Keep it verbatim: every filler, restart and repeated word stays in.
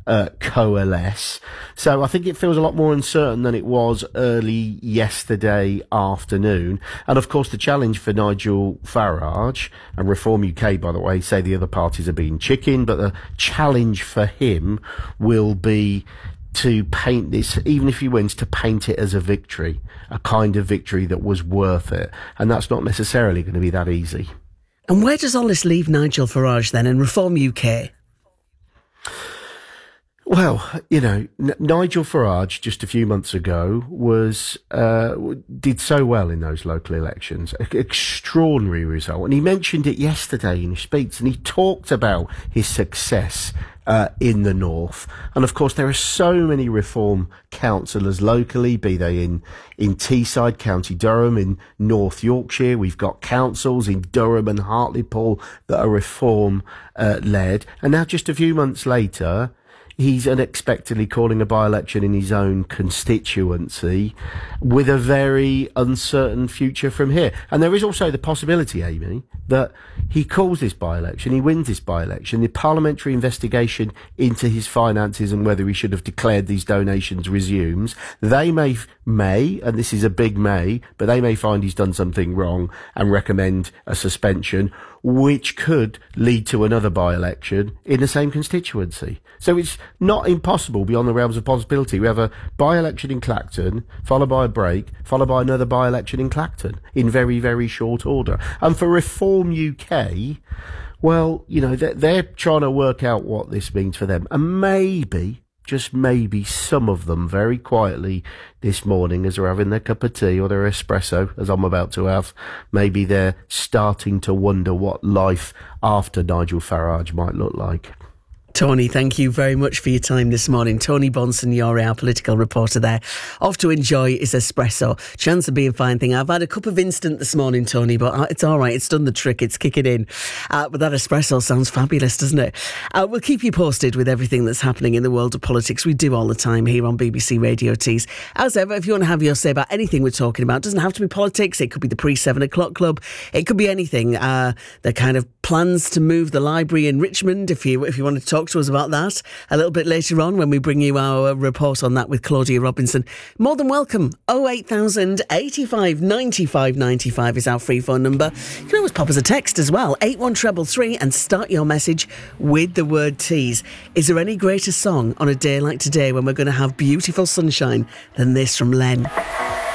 uh, coalesce. So I think it feels a lot more uncertain than it was early yesterday afternoon. And of course, the challenge for Nigel Farage and Reform U K, by the way, say the other parties are being chicken, but the challenge for him will be to paint this, even if he wins, to paint it as a victory, a kind of victory that was worth it. And that's not necessarily going to be that easy. And where does all this leave Nigel Farage then and Reform U K? Well, you know, N- Nigel Farage just a few months ago was uh, did so well in those local elections, an extraordinary result, and he mentioned it yesterday in his speech, and he talked about his success uh, in the north. And of course, there are so many Reform councillors locally, be they in in Teesside, County Durham, in North Yorkshire. We've got councils in Durham and Hartlepool that are Reform uh, led, and now just a few months later, he's unexpectedly calling a by-election in his own constituency with a very uncertain future from here. And there is also the possibility, Amy, that he calls this by-election, he wins this by-election, the parliamentary investigation into his finances and whether he should have declared these donations resumes. They may, may, and this is a big may, but they may find he's done something wrong and recommend a suspension, which could lead to another by-election in the same constituency. So it's not impossible beyond the realms of possibility. We have a by-election in Clacton, followed by a break, followed by another by-election in Clacton in very, very short order. And for Reform U K, well, you know, they're, they're trying to work out what this means for them. And maybe, just maybe, some of them very quietly this morning as they're having their cup of tea or their espresso, as I'm about to have, maybe they're starting to wonder what life after Nigel Farage might look like. Tony, thank you very much for your time this morning. Tony Bonson, you're our political reporter there. Off to enjoy his espresso. Chance of being fine thing. I've had a cup of instant this morning, Tony, but it's all right. It's done the trick. It's kicking in. Uh, but that espresso sounds fabulous, doesn't it? Uh, we'll keep you posted with everything that's happening in the world of politics. We do all the time here on B B C Radio Tees. As ever, if you want to have your say about anything we're talking about, it doesn't have to be politics. It could be the pre-seven o'clock club. It could be anything. Uh, the kind of plans to move the library in Richmond, if you if you want to talk to us about that a little bit later on when we bring you our report on that with Claudia Robinson. More than welcome. oh eight thousand eighty-five ninety-five ninety-five is our free phone number. You can always pop us a text as well, eight one three three, and start your message with the word tease. Is there any greater song on a day like today when we're going to have beautiful sunshine than this from Len?